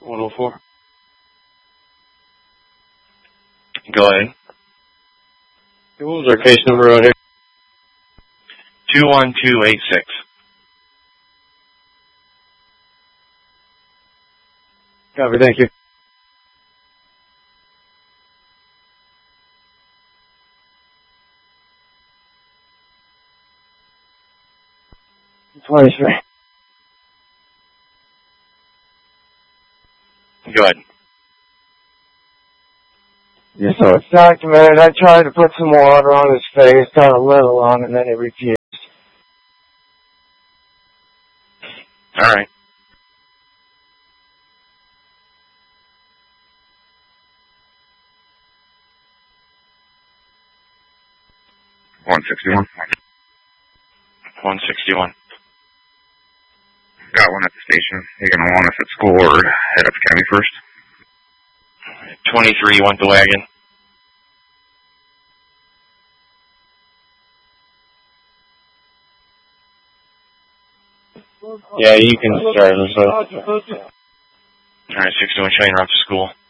104. Go ahead. What was our case number on here? 21286. Copy, thank you. Twice, right? Go ahead. Yeah, so it's documented. I tried to put some water on his face, got a little on it, and then he refused. All right. $161. 161. Got one at the station. You gonna want us at school or head up to county first? 23 went the wagon. Yeah, you can start. So. All right, 61 train route to school.